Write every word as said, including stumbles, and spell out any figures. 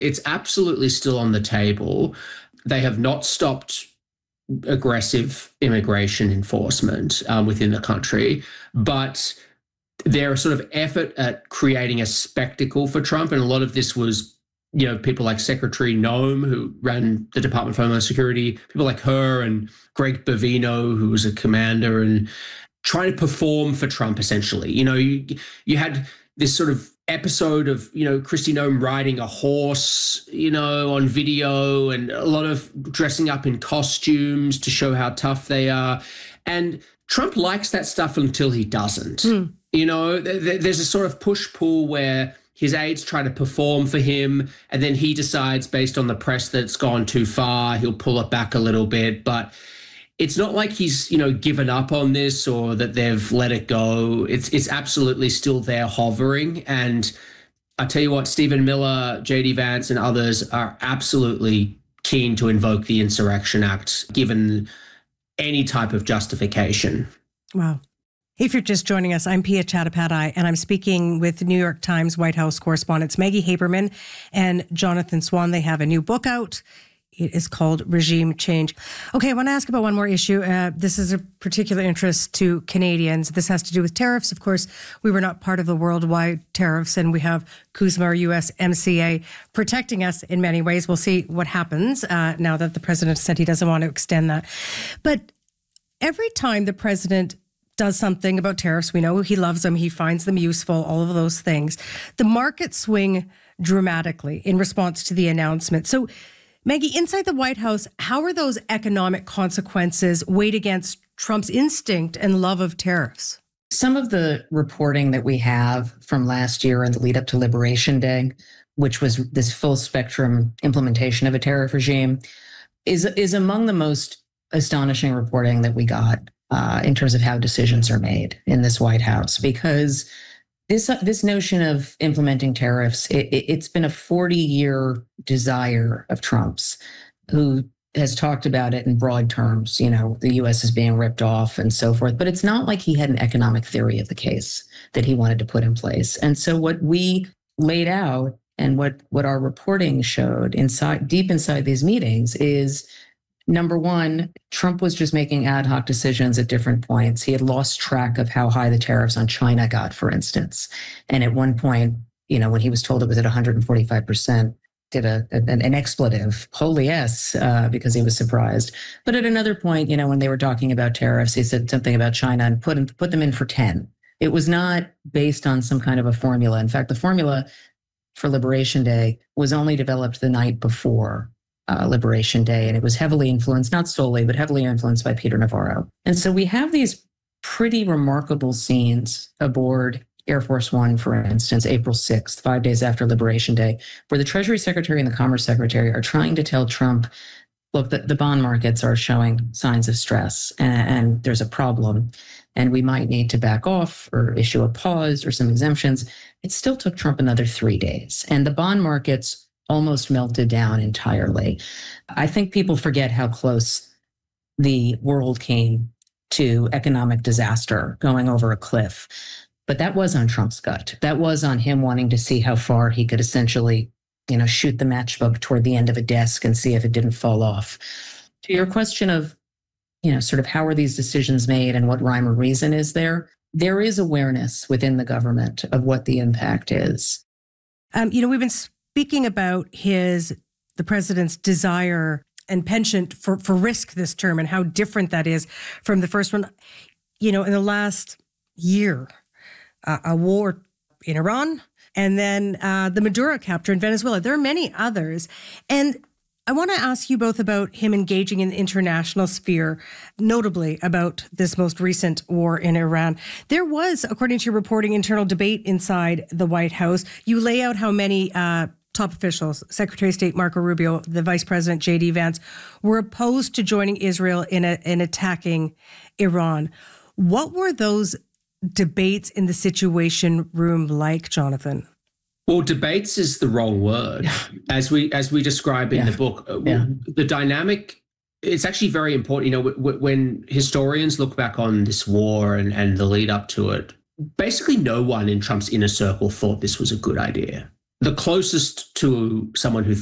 It's absolutely still on the table. They have not stopped aggressive immigration enforcement um, within the country, but their sort of effort at creating a spectacle for Trump, and a lot of this was, you know, people like Secretary Noem, who ran the Department of Homeland Security, people like her and Greg Bovino, who was a commander, and trying to perform for Trump, essentially. You know, you, you had this sort of episode of, you know, Kristi Noem riding a horse, you know, on video, and a lot of dressing up in costumes to show how tough they are. And Trump likes that stuff until he doesn't. Mm. You know, th- there's a sort of push-pull where his aides try to perform for him, and then he decides, based on the press, that it's gone too far, he'll pull it back a little bit. But it's not like he's, you know, given up on this or that they've let it go. It's it's absolutely still there hovering. And I tell you what, Stephen Miller, J D Vance and others are absolutely keen to invoke the Insurrection Act, given any type of justification. Wow. If you're just joining us, I'm Pia Chattopadhyay, and I'm speaking with New York Times White House correspondents Maggie Haberman and Jonathan Swan. They have a new book out. It is called Regime Change. Okay, I want to ask about one more issue. Uh, this is a particular interest to Canadians. This has to do with tariffs. Of course, we were not part of the worldwide tariffs, and we have CUSMA, or U S M C A, protecting us in many ways. We'll see what happens uh, now that the president said he doesn't want to extend that. But every time the president does something about tariffs, we know he loves them, he finds them useful, all of those things, the markets swing dramatically in response to the announcement. So, Maggie, inside the White House, how are those economic consequences weighed against Trump's instinct and love of tariffs? Some of the reporting that we have from last year and the lead up to Liberation Day, which was this full spectrum implementation of a tariff regime, is, is among the most astonishing reporting that we got uh, in terms of how decisions are made in this White House. Because This this notion of implementing tariffs, it, it's been a forty-year desire of Trump's, who has talked about it in broad terms. You know, the U S is being ripped off and so forth. But it's not like he had an economic theory of the case that he wanted to put in place. And so what we laid out and what, what our reporting showed inside, deep inside these meetings is, number one, Trump was just making ad hoc decisions at different points. He had lost track of how high the tariffs on China got, for instance. And at one point, you know, when he was told it was at one hundred forty-five percent, did a, an, an expletive, holy yes, uh, because he was surprised. But at another point, you know, when they were talking about tariffs, he said something about China and put, him, put them in for ten. It was not based on some kind of a formula. In fact, the formula for Liberation Day was only developed the night before Uh, Liberation Day, and it was heavily influenced, not solely, but heavily influenced by Peter Navarro. And so we have these pretty remarkable scenes aboard Air Force One, for instance, April sixth, five days after Liberation Day, where the Treasury Secretary and the Commerce Secretary are trying to tell Trump, look, the, the bond markets are showing signs of stress, and, and there's a problem, and we might need to back off or issue a pause or some exemptions. It still took Trump another three days, and the bond markets almost melted down entirely. I think people forget how close the world came to economic disaster, going over a cliff. But that was on Trump's gut. That was on him wanting to see how far he could essentially, you know, shoot the matchbook toward the end of a desk and see if it didn't fall off. To your question of, you know, sort of how are these decisions made and what rhyme or reason is there, there is awareness within the government of what the impact is. Um, you know, we've been speaking about his, the president's desire and penchant for, for risk this term and how different that is from the first one. You know, in the last year, uh, a war in Iran, and then uh, the Maduro capture in Venezuela. There are many others. And I want to ask you both about him engaging in the international sphere, notably about this most recent war in Iran. There was, according to your reporting, internal debate inside the White House. You lay out how many uh, top officials, Secretary of State Marco Rubio, the Vice President J D Vance, were opposed to joining Israel in, a, in attacking Iran. What were those debates in the Situation Room like, Jonathan? Well, debates is the wrong word. As we as we describe in yeah. the book, yeah. the dynamic, it's actually very important. You know, w- w- when historians look back on this war and, and the lead up to it, basically no one in Trump's inner circle thought this was a good idea. the closest to someone who